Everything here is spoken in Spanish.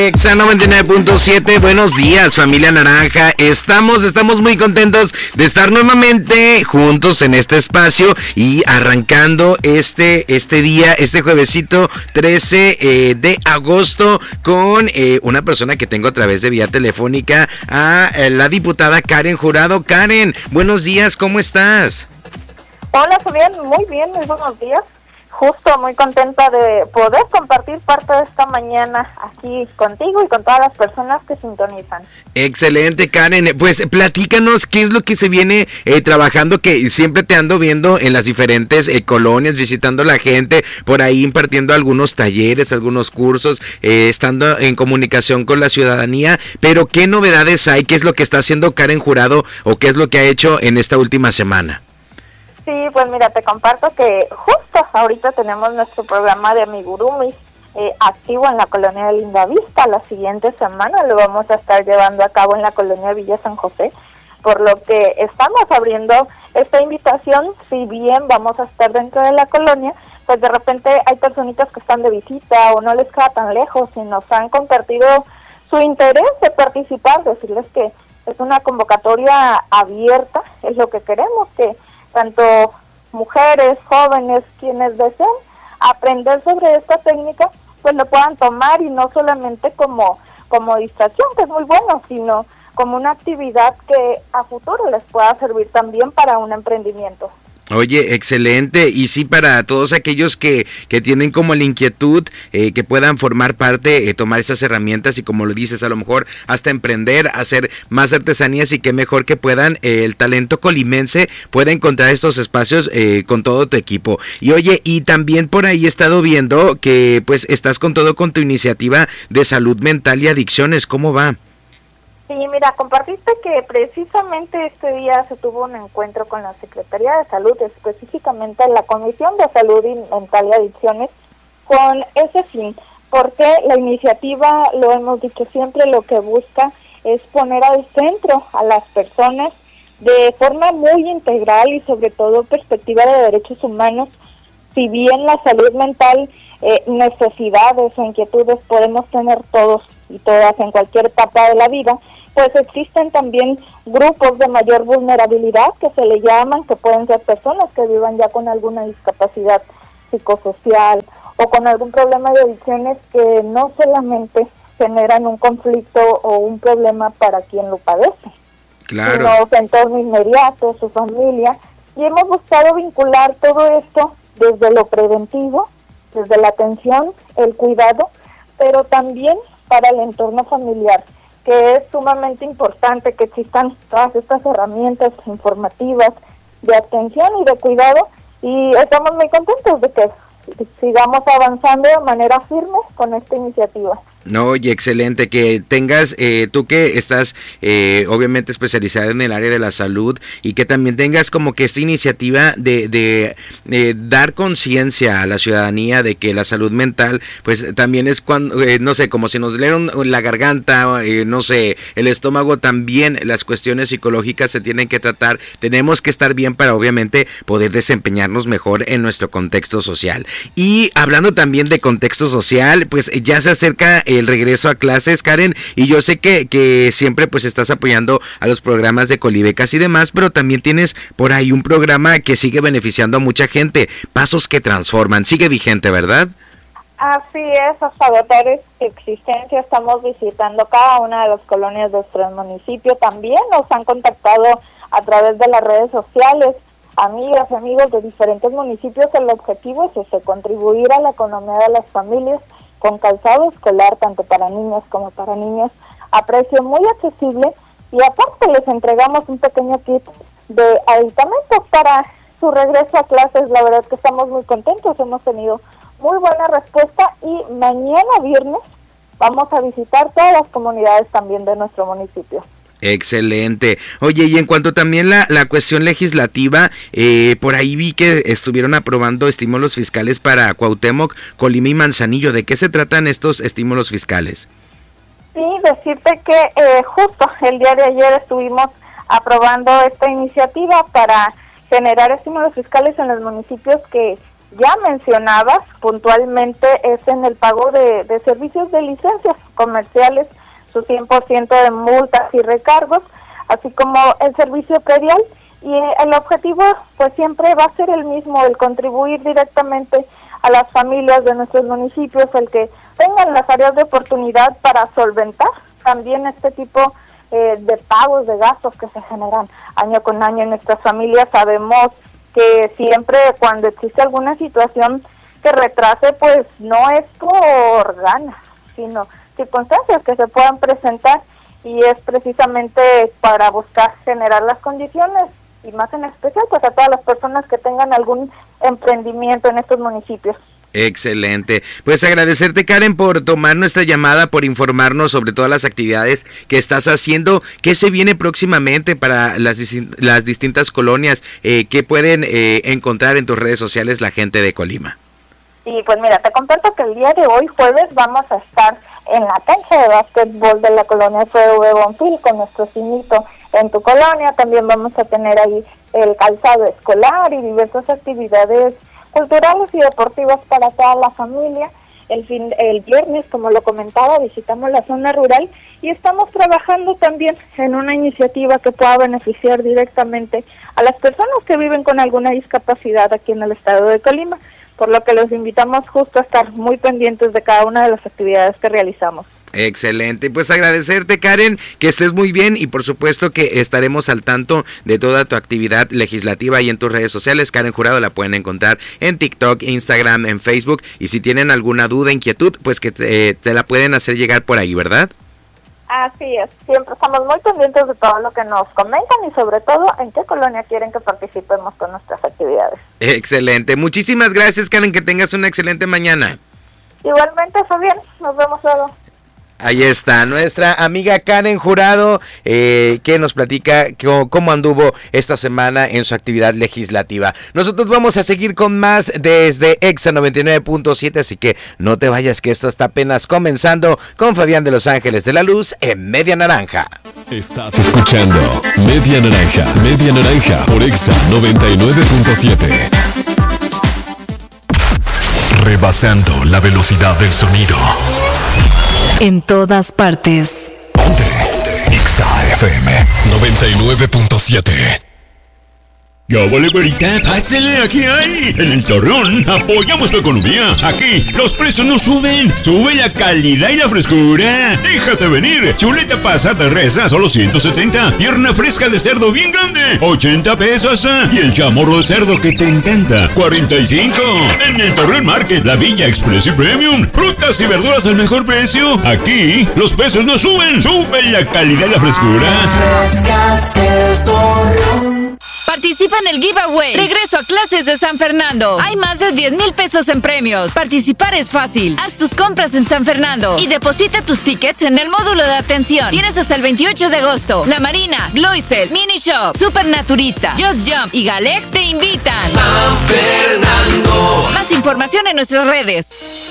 Exa 99.7, buenos días familia naranja, estamos muy contentos de estar nuevamente juntos en este espacio y arrancando este día, este juevesito 13 de agosto con una persona que tengo a través de vía telefónica, a la diputada Karen Jurado. Karen, buenos días, ¿cómo estás? Hola Fabián, muy bien, muy buenos días. Justo muy contenta de poder compartir parte de esta mañana aquí contigo y con todas las personas que sintonizan. Excelente, Karen. Pues platícanos qué es lo que se viene trabajando, que siempre te ando viendo en las diferentes colonias, visitando a la gente, por ahí impartiendo algunos talleres, algunos cursos, estando en comunicación con la ciudadanía, pero ¿qué novedades hay? ¿Qué es lo que está haciendo Karen Jurado o qué es lo que ha hecho en esta última semana? Sí, pues mira, te comparto que justo ahorita tenemos nuestro programa de amigurumis activo en la colonia de Lindavista. La siguiente semana lo vamos a estar llevando a cabo en la colonia Villa San José, por lo que estamos abriendo esta invitación. Si bien vamos a estar dentro de la colonia, pues de repente hay personitas que están de visita o no les queda tan lejos y nos han compartido su interés de participar, decirles que es una convocatoria abierta, es lo que queremos, que tanto mujeres, jóvenes, quienes deseen aprender sobre esta técnica, pues lo puedan tomar y no solamente como distracción, que es muy bueno, sino como una actividad que a futuro les pueda servir también para un emprendimiento. Oye, excelente, y sí, para todos aquellos que tienen como la inquietud, que puedan formar parte, tomar esas herramientas y como lo dices, a lo mejor hasta emprender, hacer más artesanías y qué mejor que puedan, el talento colimense pueda encontrar estos espacios con todo tu equipo. Y oye, y también por ahí he estado viendo que pues estás con todo con tu iniciativa de salud mental y adicciones, ¿cómo va? Sí, mira, compartiste que precisamente este día se tuvo un encuentro con la Secretaría de Salud, específicamente la Comisión de Salud Mental y Adicciones, con ese fin, porque la iniciativa, lo hemos dicho siempre, lo que busca es poner al centro a las personas de forma muy integral y sobre todo perspectiva de derechos humanos. Si bien la salud mental, necesidades o inquietudes podemos tener todos y todas en cualquier etapa de la vida, pues existen también grupos de mayor vulnerabilidad que se le llaman, que pueden ser personas que vivan ya con alguna discapacidad psicosocial o con algún problema de adicciones que no solamente generan un conflicto o un problema para quien lo padece, claro, sino su entorno inmediato, su familia, y hemos buscado vincular todo esto desde lo preventivo, desde la atención, el cuidado, pero también para el entorno familiar, que es sumamente importante que existan todas estas herramientas informativas de atención y de cuidado, y estamos muy contentos de que sigamos avanzando de manera firme con esta iniciativa. No, oye, excelente, que tengas, tú que estás obviamente especializada en el área de la salud y que también tengas como que esta iniciativa de dar conciencia a la ciudadanía de que la salud mental pues también es cuando, no sé, como si nos dieron la garganta, no sé, el estómago, también las cuestiones psicológicas se tienen que tratar, tenemos que estar bien para obviamente poder desempeñarnos mejor en nuestro contexto social. Y hablando también de contexto social, pues ya se acerca el regreso a clases, Karen, y yo sé que siempre pues estás apoyando a los programas de Colibecas y demás, pero también tienes por ahí un programa que sigue beneficiando a mucha gente, Pasos que Transforman, sigue vigente, ¿verdad? Así es, hasta agotar existencia estamos visitando cada una de las colonias de nuestro municipio. También nos han contactado a través de las redes sociales, amigas y amigos de diferentes municipios. El objetivo es ese, contribuir a la economía de las familias con calzado escolar, tanto para niñas como para niños, a precio muy accesible, y aparte les entregamos un pequeño kit de aditamentos para su regreso a clases. La verdad que estamos muy contentos, hemos tenido muy buena respuesta, y mañana viernes vamos a visitar todas las comunidades también de nuestro municipio. Excelente. Oye, y en cuanto también la cuestión legislativa, por ahí vi que estuvieron aprobando estímulos fiscales para Cuauhtémoc, Colima y Manzanillo. ¿De qué se tratan estos estímulos fiscales? Sí, decirte que justo el día de ayer estuvimos aprobando esta iniciativa para generar estímulos fiscales en los municipios que ya mencionabas puntualmente es en el pago de servicios de licencias comerciales, su 100% de multas y recargos, así como el servicio predial, y el objetivo pues siempre va a ser el mismo, el contribuir directamente a las familias de nuestros municipios, el que tengan las áreas de oportunidad para solventar también este tipo de pagos, de gastos que se generan año con año en nuestras familias. Sabemos que siempre cuando existe alguna situación que retrase, pues no es por ganas, sino circunstancias que se puedan presentar, y es precisamente para buscar generar las condiciones, y más en especial pues a todas las personas que tengan algún emprendimiento en estos municipios. Excelente. Pues agradecerte, Karen, por tomar nuestra llamada, por informarnos sobre todas las actividades que estás haciendo. ¿Qué se viene próximamente para las distintas colonias? ¿Qué pueden encontrar en tus redes sociales la gente de Colima? Y pues mira, te comparto que el día de hoy, jueves, vamos a estar en la cancha de básquetbol de la colonia FV Bonfil con nuestro cinito en tu colonia. También vamos a tener ahí el calzado escolar y diversas actividades culturales y deportivas para toda la familia. El viernes, como lo comentaba, visitamos la zona rural y estamos trabajando también en una iniciativa que pueda beneficiar directamente a las personas que viven con alguna discapacidad aquí en el estado de Colima, por lo que los invitamos justo a estar muy pendientes de cada una de las actividades que realizamos. Excelente, pues agradecerte, Karen, que estés muy bien, y por supuesto que estaremos al tanto de toda tu actividad legislativa y en tus redes sociales. Karen Jurado la pueden encontrar en TikTok, Instagram, en Facebook, y si tienen alguna duda, inquietud, pues que te la pueden hacer llegar por ahí, ¿verdad? Así es, siempre estamos muy pendientes de todo lo que nos comentan y sobre todo en qué colonia quieren que participemos con nuestras actividades. Excelente, muchísimas gracias, Karen, que tengas una excelente mañana. Igualmente, Fabián, nos vemos luego. Ahí está, nuestra amiga Karen Jurado, que nos platica cómo anduvo esta semana en su actividad legislativa. Nosotros vamos a seguir con más desde Exa 99.7, así que no te vayas, que esto está apenas comenzando con Fabián de Los Ángeles de la Luz en Media Naranja. Estás escuchando Media Naranja por Exa 99.7. Rebasando la velocidad del sonido. En todas partes. Ponte Exa FM 99.7. ¡Ya vale, güerita! ¡Pásale! ¡Aquí hay! En el Torreón apoyamos tu economía. Aquí los precios no suben. Sube la calidad y la frescura. ¡Déjate venir! Chuleta pasada res a solo 170. Pierna fresca de cerdo bien grande, 80 pesos. Y el chamorro de cerdo que te encanta, 45. En el Torreón Market, la Villa Express y Premium. Frutas y verduras al mejor precio. Aquí los precios no suben. Sube la calidad y la frescura. Participa en el giveaway Regreso a Clases de San Fernando. Hay más de 10,000 pesos en premios. Participar es fácil. Haz tus compras en San Fernando y deposita tus tickets en el módulo de atención. Tienes hasta el 28 de agosto. La Marina, Gloisel, Mini Shop, Supernaturista, Just Jump y Galex te invitan. San Fernando. Más información en nuestras redes.